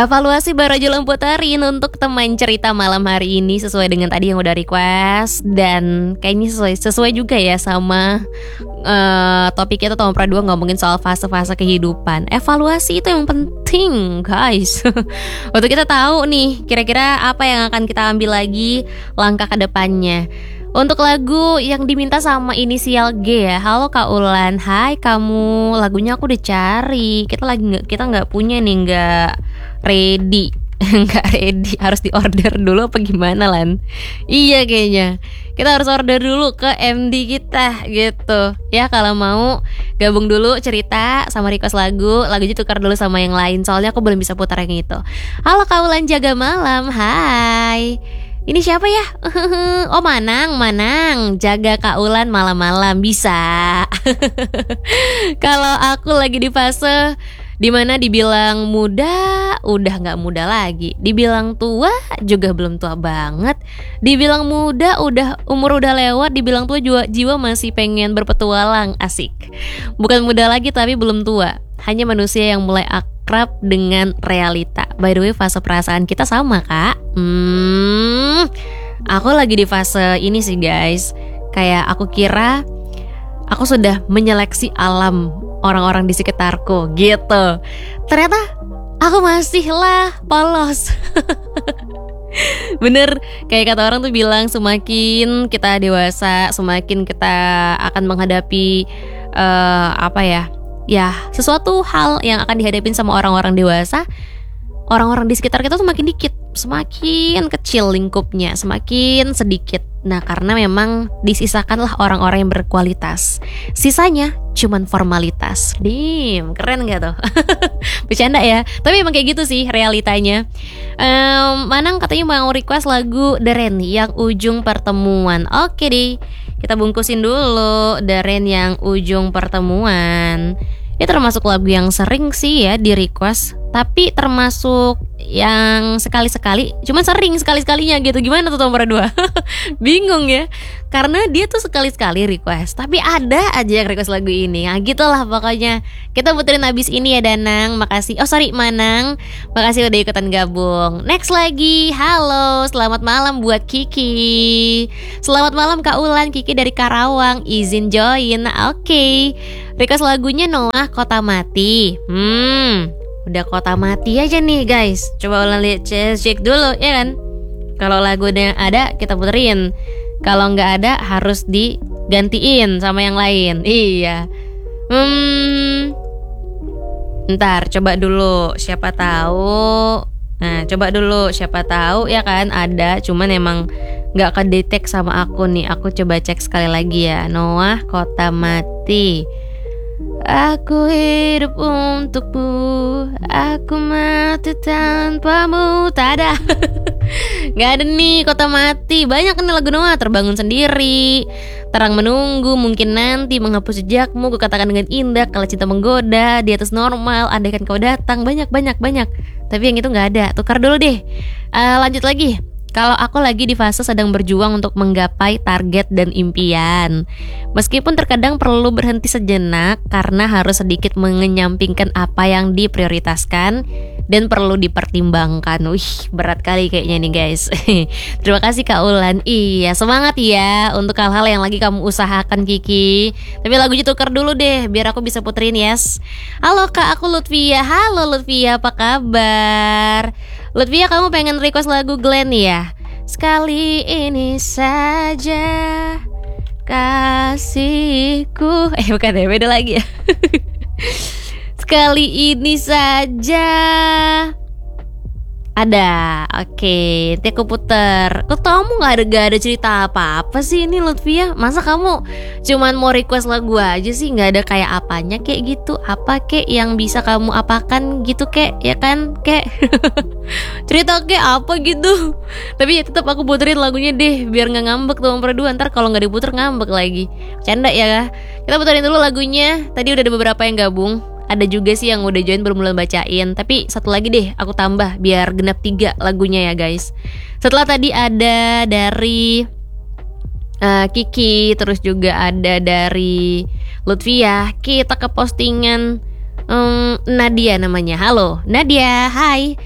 Evaluasi baru aja lo puterin untuk teman cerita malam hari ini sesuai dengan tadi yang udah request. Dan kayaknya sesuai juga ya sama topik kita tahun pra 2 ngomongin soal fase-fase kehidupan. Evaluasi itu yang penting guys. Untuk kita tahu nih kira-kira apa yang akan kita ambil lagi langkah ke depannya. Untuk lagu yang diminta sama inisial G ya. Halo Kak Ulan, hai kamu. Lagunya aku udah cari. Kita nggak punya nih, nggak ready. Nggak ready, harus diorder dulu apa gimana Lan? Iya kayaknya kita harus order dulu ke MD kita gitu. Ya kalau mau gabung dulu cerita sama request lagunya tukar dulu sama yang lain. Soalnya aku belum bisa putar yang itu. Halo Kak Ulan jaga malam, hai. Ini siapa ya? Oh Manang, jaga Kak Ulan malam-malam bisa. Kalau aku lagi di fase dimana dibilang muda, udah gak muda lagi. Dibilang tua, juga belum tua banget. Dibilang muda, umur udah lewat. Dibilang tua, jiwa masih pengen berpetualang, asik. Bukan muda lagi tapi belum tua. Hanya manusia yang mulai akrab dengan realita. By the way, fase perasaan kita sama kak. Aku lagi di fase ini sih guys. Kayak aku kira aku sudah menyeleksi alam orang-orang di sekitarku gitu. Ternyata aku masih lah polos. Bener, kayak kata orang tuh bilang semakin kita dewasa, semakin kita akan menghadapi sesuatu hal yang akan dihadapin sama orang-orang dewasa. Orang-orang di sekitar kita tuh semakin dikit, semakin kecil lingkupnya, semakin sedikit. Nah karena memang disisakanlah orang-orang yang berkualitas. Sisanya cuman formalitas. Keren gak tuh? Bercanda ya. Tapi emang kayak gitu sih realitanya. Manang katanya mau request lagu The Rain yang ujung pertemuan. Oke deh, kita bungkusin dulu The Rain yang ujung pertemuan. Ini termasuk lagu yang sering sih ya di request, tapi termasuk yang sekali-sekali, cuman sering sekali-sekalinya gitu. Gimana tuh nomor 2? Bingung ya, karena dia tuh sekali-sekali request, tapi ada aja yang request lagu ini. Nah gitulah pokoknya. Kita puterin abis ini ya Danang. Makasih, Manang, makasih udah ikutan gabung. Next lagi, halo, selamat malam buat Kiki. Selamat malam Kak Ulan, Kiki dari Karawang, izin join. Oke. Request lagunya Noah Kota Mati. Udah Kota Mati aja nih guys. Coba ulang lihat, cek dulu ya kan. Kalau lagunya ada kita puterin. Kalau nggak ada harus digantiin sama yang lain. Iya. Ntar coba dulu siapa tahu. Nah coba dulu siapa tahu ya kan ada. Cuman emang nggak kedetek sama aku nih. Aku coba cek sekali lagi ya. Noah Kota Mati. Aku hidup untukmu, aku mati tanpamu. Tak ada. Gak ada nih Kota Mati. Banyak nih lagu Noah. Terbangun sendiri, terang menunggu, mungkin nanti, menghapus jejakmu, kukatakan dengan indah, kalau cinta menggoda, di atas normal, andaikan kau datang. Banyak. Tapi yang itu gak ada. Tukar dulu deh. Lanjut lagi. Kalau aku lagi di fase sedang berjuang untuk menggapai target dan impian. Meskipun terkadang perlu berhenti sejenak karena harus sedikit mengenyampingkan apa yang diprioritaskan dan perlu dipertimbangkan. Berat kali kayaknya nih guys. Terima kasih Kak Ulan. Iya, semangat ya untuk hal-hal yang lagi kamu usahakan Kiki. Tapi lagunya tukar dulu deh biar aku bisa puterin yes. Halo Kak, aku Lutfia. Halo Lutfia, apa kabar? Lutfia, kamu pengen request lagu Glenn ya? Sekali ini saja kasihku. Bukan ya, beda lagi ya. Sekali ini saja. Ada, oke, nanti aku puter. Kok kamu gak ada cerita apa-apa sih ini Lutfia? Masa kamu cuman mau request lagu aja sih? Gak ada kayak apanya kayak gitu? Apa kek yang bisa kamu apakan gitu kek? Ya kan kek? Cerita kek apa gitu? Tapi ya tetap aku puterin lagunya deh biar gak ngambek tuh nomor 2. Ntar kalau gak diputer ngambek lagi. Canda ya. Kita puterin dulu lagunya. Tadi udah ada beberapa yang gabung. Ada juga sih yang udah join belum bacain. Tapi satu lagi deh aku tambah biar genap 3 lagunya ya guys. Setelah tadi ada dari Kiki, terus juga ada dari Lutfia. Kita ke postingan Nadia namanya. Halo Nadia, hai.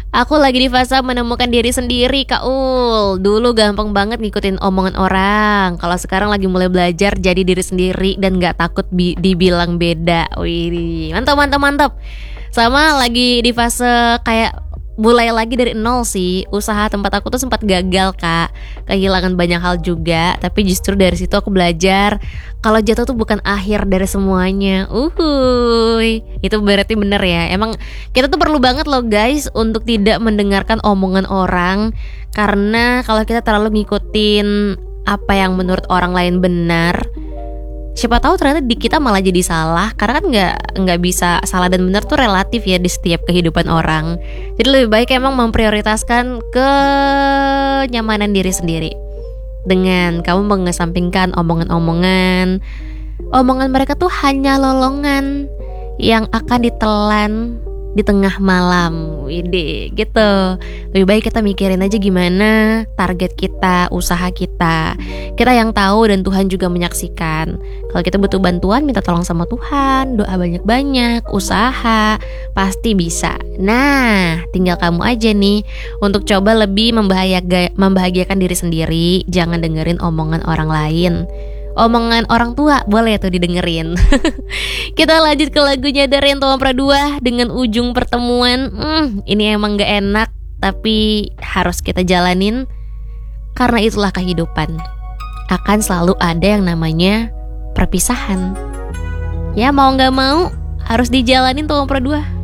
Aku lagi di fase menemukan diri sendiri, Kak Ul. Dulu gampang banget ngikutin omongan orang. Kalau sekarang lagi mulai belajar jadi diri sendiri dan gak takut dibilang beda. Wih, mantap mantap mantap. Sama lagi di fase kayak mulai lagi dari nol sih. Usaha tempat aku tuh sempat gagal, Kak. Kehilangan banyak hal juga. Tapi justru dari situ aku belajar kalau jatuh tuh bukan akhir dari semuanya. Itu berarti bener ya. Emang kita tuh perlu banget loh guys untuk tidak mendengarkan omongan orang. Karena kalau kita terlalu ngikutin apa yang menurut orang lain benar, siapa tahu ternyata di kita malah jadi salah. Karena kan nggak bisa, salah dan benar tuh relatif ya di setiap kehidupan orang. Jadi lebih baik emang memprioritaskan kenyamanan diri sendiri dengan kamu mengesampingkan omongan mereka tuh hanya lolongan yang akan ditelan di tengah malam. Wide gitu. Lebih baik kita mikirin aja gimana target kita, usaha kita. Kita yang tahu dan Tuhan juga menyaksikan. Kalau kita butuh bantuan, minta tolong sama Tuhan, doa banyak-banyak, usaha, pasti bisa. Nah, tinggal kamu aja nih untuk coba lebih membahagiakan diri sendiri. Jangan dengerin omongan orang lain. Omongan orang tua boleh tuh didengerin. Kita lanjut ke lagunya dari Ento Ampera 2 dengan ujung pertemuan. Ini emang gak enak, tapi harus kita jalanin. Karena itulah kehidupan. Akan selalu ada yang namanya perpisahan. Ya mau gak mau harus dijalanin Ento Ampera 2.